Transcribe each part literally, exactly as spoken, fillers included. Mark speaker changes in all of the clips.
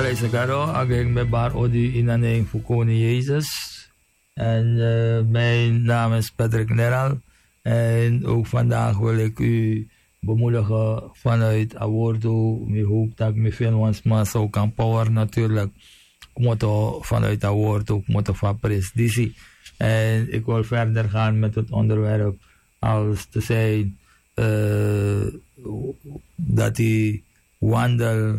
Speaker 1: prijs Garo, ik met bar odi in de naam van Koning Jezus. En uh, mijn naam is Patrick Neral. En ook vandaag wil ik u bemoedigen vanuit Awordo. Ik hoop dat ik me veel wansma zo kan power natuurlijk. Ik moet vanuit Awordo, ik moet van presditie. En ik wil verder gaan met het onderwerp als te zijn uh, dat hij wandel,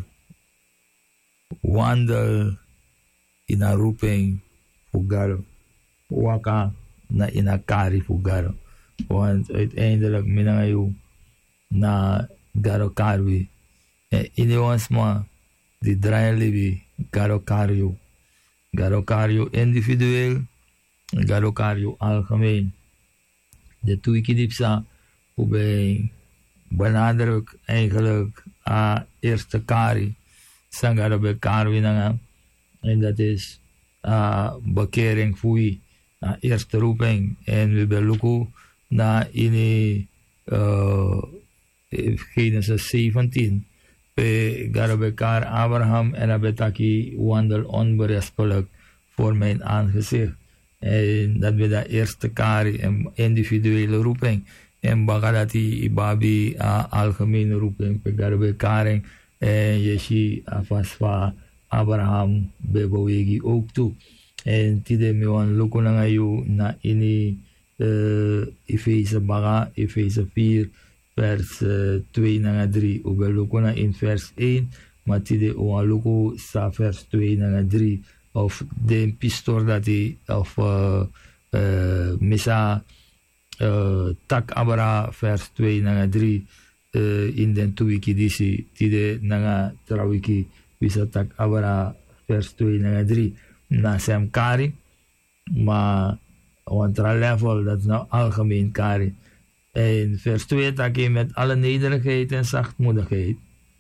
Speaker 1: wandel in een roeping voor Garo. Waka na in een kari voor Garo. Want uiteindelijk minang je na Garo Karwi. En in de wansma die draaien libi Garo Kario. Garo Kario individueel. Garo Kario algemeen. De Tuikidipsa, hoe bij benadruk eigenlijk a eerste kari. Sangaro bij Karwi nanga. En dat is a bekering fui. A eerste roeping. En we beluku na in uh, Genesis zeventien. Bij Garo bij Kar Abraham en abetaki wandel onberispelijk voor mijn aangezicht. En dat we de eerste kari, een individuele roeping. En bagadati ibabi uh, algemene roeping. Pegarbe karing. En je ziet afasva Abraham bebawegi ook toe. En tide me wan loko na ngayon na ini uh, Efeze baga, Efeze vier, vers uh, twee na drie. Ube loko na in vers één. Maar tide wan loko sa vers twee na drie. Of de pistor dat hij, of uh, uh, misa uh, tak abra vers twee na drie uh, in den tuwiki disi tide na trawiki bisa tak abra vers twee na drie na sem kari maar wantra level dat is nou algemeen kari en vers twee tak je met alle nederigheid en zachtmoedigheid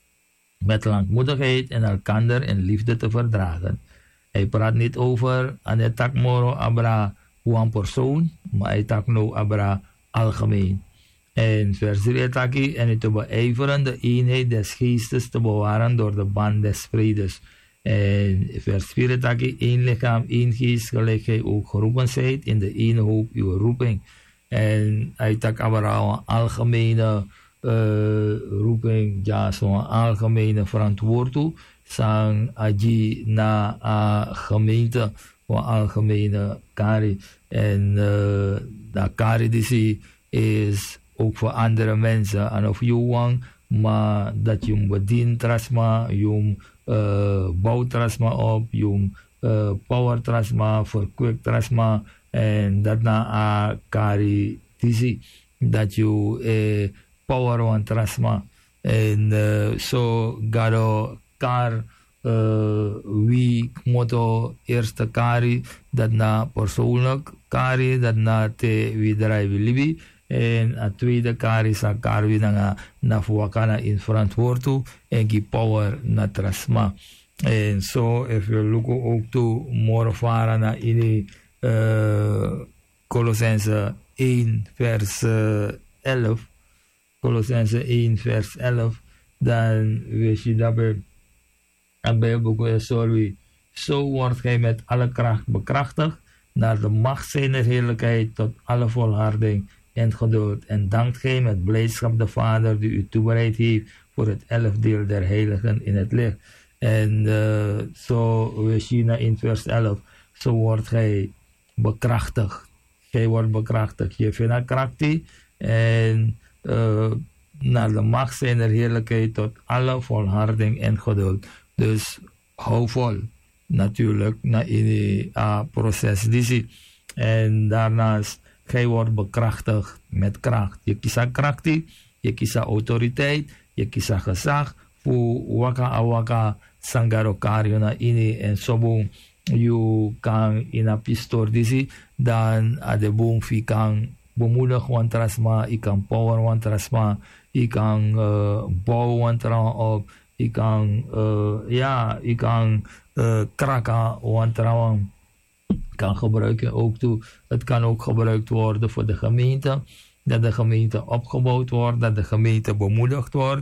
Speaker 1: met langmoedigheid en elkander in liefde te verdragen. Hij praat niet over aan het takmoro abra one persoon, maar hij tak no abra algemeen. En vers drie taki en het te beijveren de eenheid des geestes te bewaren door de band des vredes. En vers vier taki één lichaam, één geest, gelijk gij ook geroepen zijt in de ene hoop uw roeping. En hij tak abra algemene uh, roeping, ja zo'n algemene verantwoording. Sang aji na a gemeente wa algemene kari en uh, de kari die is ook voor andere mensen en of je wang maar dat je bedient trasma je uh, bouwt trasma op je uh, power trasma verkwik trasma en dat na a kari die dat je uh, power wan trasma en uh, so gado kar uh, wie moto eerste kari dat na persoonlijk kari dat na te wie drijven libi en a tweede kari sa kari na na fuwakana in verantwoording en gi power na trasma en so if you look ook to more fara na in uh, Colossense één vers uh, elf Colossense één vers elf dan weet je dat we en bij boeken sorry, zo wordt gij met alle kracht bekrachtigd naar de macht zijner heerlijkheid tot alle volharding en geduld. En dankt gij met blijdschap de Vader die u toebereid heeft voor het elfdeel der heiligen in het licht. En uh, zo we zien in vers elf, zo wordt gij bekrachtigd. Gij wordt bekrachtigd. Je vindt krachtig en uh, naar de macht zijner heerlijkheid tot alle volharding en geduld. Dus hou vol, natuurlijk, na in het uh, proces. Die en daarnaast, gij wordt bekrachtigd met kracht. Je kiest krachtig, je kiest autoriteit, je kiest gezag. Voor waka awaka sangaro kario na ini en sobo. Je kan in een pistoor die dan aan de boom kan bemoedigen want trasma, je kan power want trasma, je kan uh, bouwen want op. Ik kan, uh, ja, ik kan uh, kraken, want trouwens kan gebruiken ook toe. Het kan ook gebruikt worden voor de gemeente, dat de gemeente opgebouwd wordt, dat de gemeente bemoedigd wordt,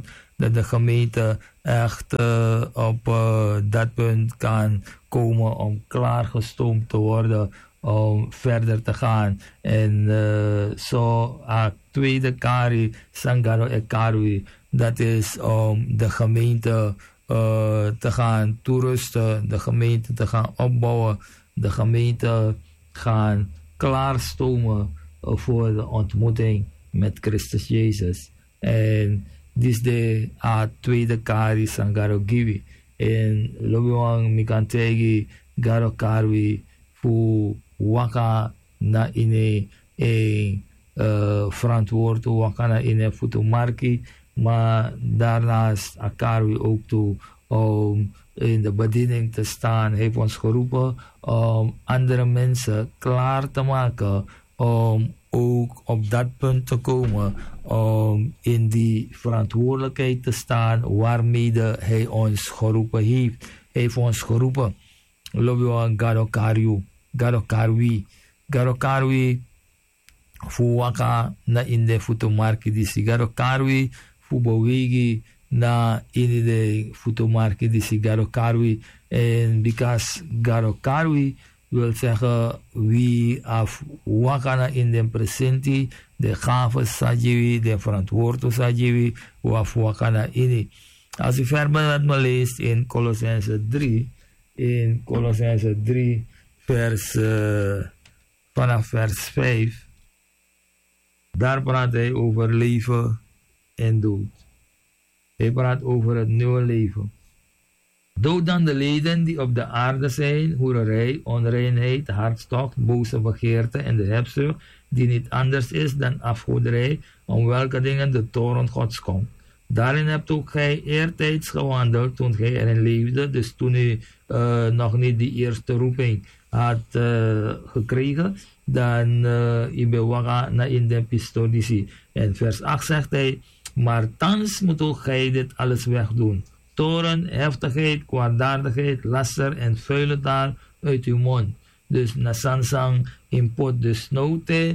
Speaker 1: dat de gemeente echt uh, op uh, dat punt kan komen om klaargestoomd te worden om verder te gaan. En uh, zo a tweede kari Sangaro e Karui, dat is om de gemeente uh, te gaan toerusten, de gemeente te gaan opbouwen, de gemeente gaan klaarstomen uh, voor de ontmoeting met Christus Jezus. En dit is de uh, tweede kari Sangaro Givi. En lobiwang mikantegi garo karwi fu waka na ine e uh, verantwoord waka na ine futu marki, maar daarnaast akar we ook toe om in de bediening te staan. Hij heeft ons geroepen om andere mensen klaar te maken om ook op dat punt te komen, om in die verantwoordelijkheid te staan waarmee hij ons geroepen heeft. Hij heeft ons geroepen. Lobiwa Garo Karyu, Garo Karwi, Garo Karwi, Fuwaka na in de futomarki disi. Garo Karwi, Fubawigi na in de futomarki disi. Garo Karwi. En because Garo Karwi wil zeggen wie af wakana in de presenti, de gaven sajiwi, de verantwoordelijkheid sajiwi, waf wakana ini. Als u verder met me leest in Colossense drie, in Colossense drie, vers, uh, vanaf vers vijf, daar praat hij over leven en dood. Hij praat over het nieuwe leven. Dood dan de leden die op de aarde zijn, hoererij, onreinheid, hartstocht, boze begeerte en de hebzucht, die niet anders is dan afgoderij, om welke dingen de toorn Gods komt. Daarin hebt ook gij eertijds gewandeld toen gij erin leefde, dus toen u uh, nog niet die eerste roeping had uh, gekregen, dan uh, u bewaga na in de pistolici. En vers acht zegt hij, maar thans moet ook gij dit alles wegdoen. Toren, heftigheid, kwaadaardigheid, laster en vuile taal uit uw mond. Dus nasansang impot de snote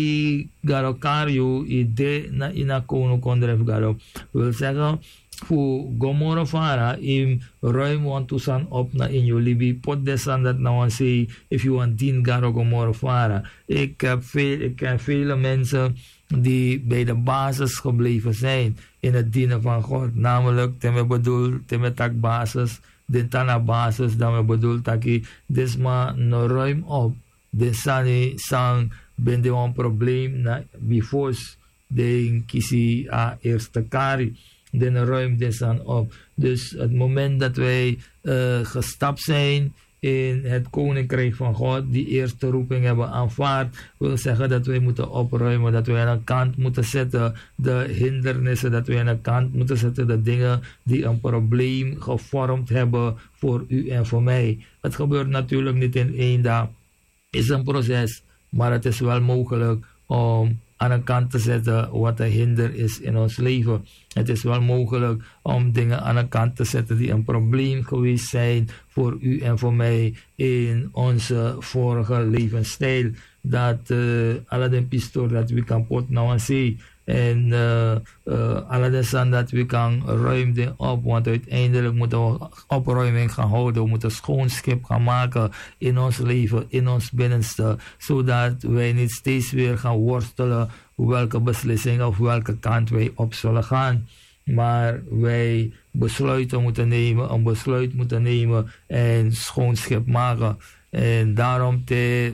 Speaker 1: i garo karyo i de na ina kono kondref garo. Wil zeggen, voor gomorra fara im ruim want to san op na in your libi pot de san dat nou aan say if you want din garo gomorra fara. Ik heb veel, ik ken vele mensen die bij de basis gebleven zijn in het dienen van God. Namelijk, ten bedoel, ten tak basis, de tana basis, dan we bedoel taki, desma no ruim op, de sani sang, ben de een probleem na bifos, de kisi a eerste kari, de ruim desan op. Dus het moment dat wij uh, gestapt zijn in het koninkrijk van God, die eerste roeping hebben aanvaard, wil zeggen dat wij moeten opruimen, dat wij aan de kant moeten zetten de hindernissen, dat wij aan de kant moeten zetten de dingen die een probleem gevormd hebben voor u en voor mij. Het gebeurt natuurlijk niet in één dag, het is een proces, maar het is wel mogelijk om aan de kant te zetten wat een hinder is in ons leven. Het is wel mogelijk om dingen aan de kant te zetten die een probleem geweest zijn voor u en voor mij in onze vorige levensstijl. Dat uh, alle de pistool dat we kan pot nou zien. En uh, uh, alle de zand dat we kan ruimen op. Want uiteindelijk moeten we opruiming gaan houden. We moeten schoon schip gaan maken in ons leven, in ons binnenste. Zodat wij niet steeds weer gaan worstelen welke beslissing of welke kant wij op zullen gaan. Maar wij besluiten moeten nemen, een besluit moeten nemen en schoon schip maken. En daarom te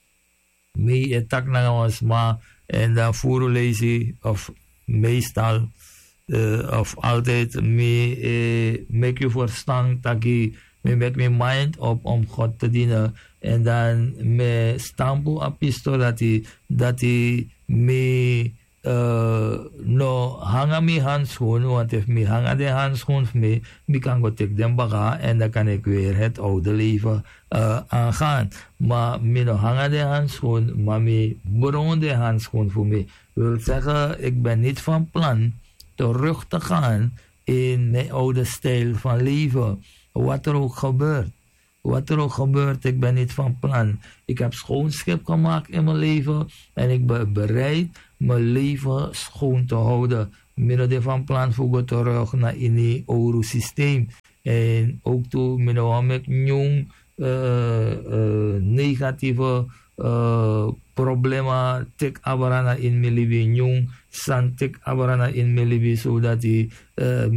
Speaker 1: mee etak naar ons maar en dan voeren lezen of meestal uh, of altijd mee uh, make you verstaan dat je me met mijn mind op om God te dienen en dan me stampo op pistool dat hij dat hij me Uh, no hanga mi handschoen, want if mi hanga de handschoen me, mi kan go tek den baga en dan kan ik weer het oude leven uh, aangaan. Maar mi no hanga de handschoen, maar mi bron de handschoen voor me. Wil zeggen, ik ben niet van plan terug te gaan in mijn oude stijl van leven. Wat er ook gebeurt. Wat er ook gebeurt, ik ben niet van plan. Ik heb schoon schip gemaakt in mijn leven en ik ben bereid mijn leven schoon te houden. Mino de van plan voor terug naar in het euro systeem. En ook toe mino met nieuw uh, uh, negatieve uh, problema tek abarana in mijn leven. Nieuw san tek abarana in mijn leven zodat die uh,